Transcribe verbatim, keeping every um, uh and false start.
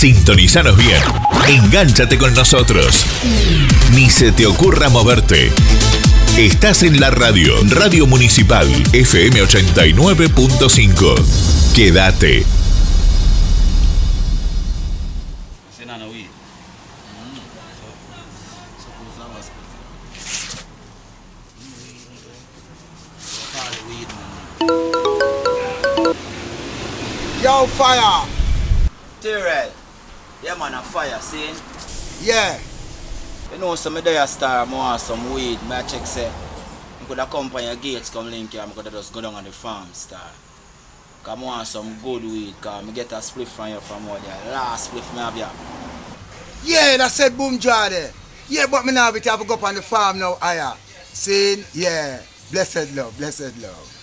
Sintonizanos bien. Engánchate con nosotros. Ni se te ocurra moverte. Estás en la radio, Radio Municipal, F M ochenta y nueve punto cinco. Quédate. Yo, fire! Tyrell, yeah man, a fire, see? Yeah. You know, some of the star, I want some weed, I check say, I could have come by your gates, come link here, I could just go down on the farm, star. Because I want some good weed, because I get a spliff from you from all there, last spliff I have here. Yeah, that said boom jar there. Yeah, but me now have to go up on the farm now, higher. See? Yeah. Blessed love, blessed love.